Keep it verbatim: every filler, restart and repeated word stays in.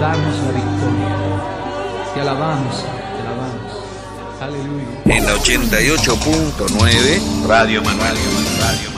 darnos la victoria. Te alabamos, te alabamos. Aleluya. En ochenta y ocho punto nueve Radio Manuel. Radio